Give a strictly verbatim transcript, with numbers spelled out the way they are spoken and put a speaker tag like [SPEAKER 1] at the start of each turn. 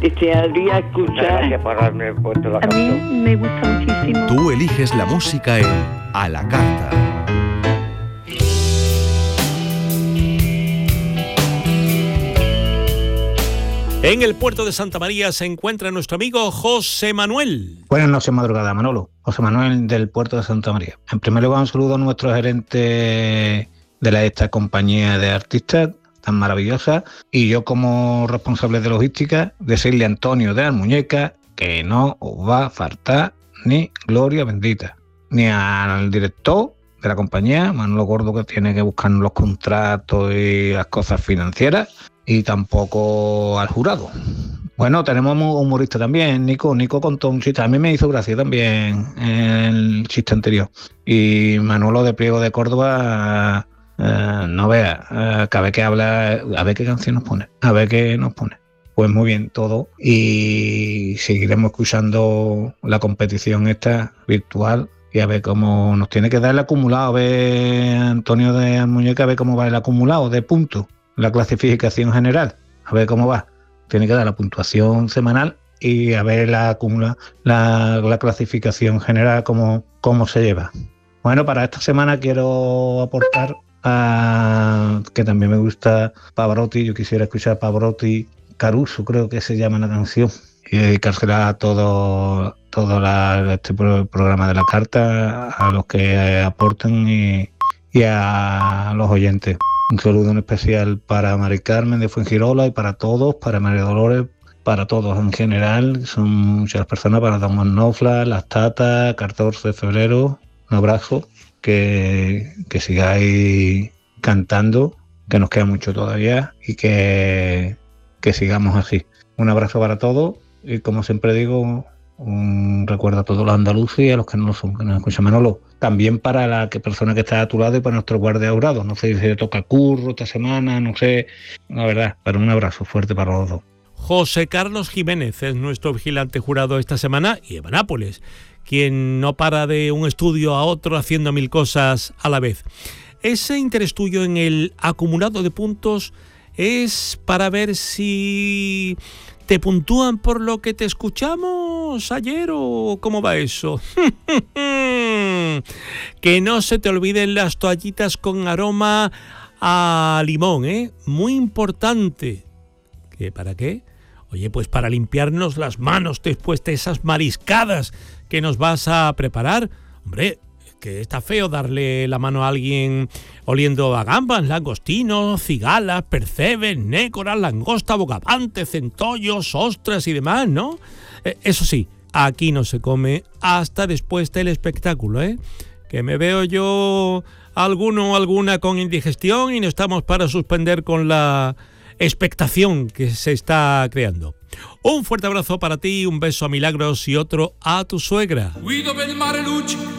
[SPEAKER 1] desearía escuchar.
[SPEAKER 2] Gracias por haberme puesto la
[SPEAKER 3] A mí
[SPEAKER 2] canción.
[SPEAKER 3] me gusta muchísimo.
[SPEAKER 4] Tú eliges la música en A la Carta.
[SPEAKER 5] En el puerto de Santa María se encuentra nuestro amigo José Manuel.
[SPEAKER 6] Buenas noches, madrugada, Manolo. José Manuel del puerto de Santa María. En primer lugar, un saludo a nuestro gerente de la, esta compañía de artistas tan maravillosa, y yo como responsable de logística, decirle a Antonio de Almuñeca que no os va a faltar ni gloria bendita, ni al director de la compañía, Manolo Gordo, que tiene que buscar los contratos y las cosas financieras, y tampoco al jurado. Bueno, tenemos un humorista también, Nico. Nico contó un chiste. A mí me hizo gracia también el chiste anterior. Y Manolo de Priego de Córdoba, eh, no vea, eh, cada vez que habla, a ver qué canción nos pone, a ver qué nos pone. Pues muy bien todo. Y seguiremos escuchando la competición esta virtual y a ver cómo nos tiene que dar el acumulado. A ver, Antonio de Almuñeca, a ver cómo va el acumulado de puntos. La clasificación general, a ver cómo va. Tiene que dar la puntuación semanal y a ver la acumula la, la clasificación general, cómo, cómo se lleva. Bueno, para esta semana quiero aportar a, que también me gusta Pavarotti. Yo quisiera escuchar Pavarotti Caruso, creo que se llama la canción, y dedicársela a todo, todo la, este programa de la carta, a los que aportan y, y a los oyentes. Un saludo en especial para Mari Carmen de Fuengirola y para todos, para María Dolores, para todos en general. Son muchas personas, para Don Manofla, Las Tatas, catorce de febrero. Un abrazo, que, que sigáis cantando, que nos queda mucho todavía y que, que sigamos así. Un abrazo para todos y, como siempre digo, un recuerdo a todos los andaluces y a los que no lo son, que nos escuchan. Manolo, también para la que persona que está a tu lado y para nuestro guardia jurado. No sé si le toca curro esta semana, no sé, la verdad, pero un abrazo fuerte para los dos.
[SPEAKER 5] José Carlos Jiménez es nuestro vigilante jurado esta semana, y Eva Nápoles, quien no para de un estudio a otro haciendo mil cosas a la vez. Ese interés tuyo en el acumulado de puntos es para ver si te puntúan por lo que te escuchamos ayer, o cómo va eso. Que no se te olviden las toallitas con aroma a limón, ¿eh? Muy importante. ¿Qué, para qué? Oye, pues para limpiarnos las manos después de esas mariscadas que nos vas a preparar. Hombre, que está feo darle la mano a alguien oliendo a gambas, langostinos, cigalas, percebes, nécoras, langosta, bogavante, centollos, ostras y demás, ¿no? Eh, eso sí, aquí no se come hasta después del espectáculo, ¿eh? Que me veo yo alguno o alguna con indigestión y no estamos para suspender con la expectación que se está creando. Un fuerte abrazo para ti, un beso a Milagros y otro a tu suegra.
[SPEAKER 7] Guido per il mare luce